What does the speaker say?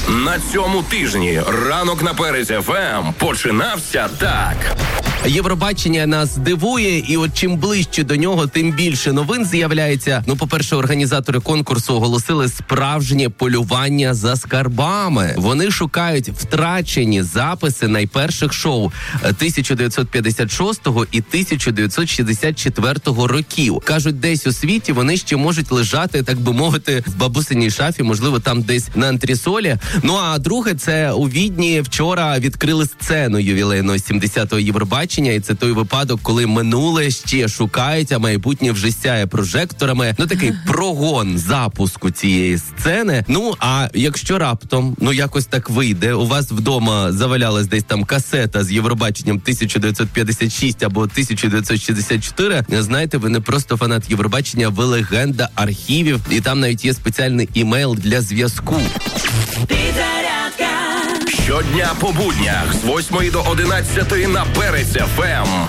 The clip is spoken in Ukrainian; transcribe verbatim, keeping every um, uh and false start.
На цьому тижні ранок на Перець еф ем починався так. Євробачення нас дивує, і от чим ближче до нього, тим більше новин з'являється. Ну, по-перше, організатори конкурсу оголосили справжнє полювання за скарбами. Вони шукають втрачені записи найперших шоу тисяча дев'ятсот п'ятдесят шостого і тисяча дев'ятсот шістдесят четвертого років. Кажуть, десь у світі вони ще можуть лежати, так би мовити, в бабусиній шафі, можливо, там десь на антресолі. Ну, а друге, це у Відні вчора відкрили сцену ювілейного сімдесятого Євробачення. І це той випадок, коли минуле ще шукають, а майбутнє вже сяє прожекторами. Ну, такий прогон запуску цієї сцени. Ну, а якщо раптом, ну, якось так вийде, у вас вдома завалялась десь там касета з Євробаченням тисяча дев'ятсот п'ятдесят шість або тисяча дев'ятсот шістдесят чотири, знаєте, ви не просто фанат Євробачення, ви легенда архівів, і там навіть є спеціальний імейл для зв'язку. Щодня по буднях з восьмої до одинадцятої на Перець еф ем.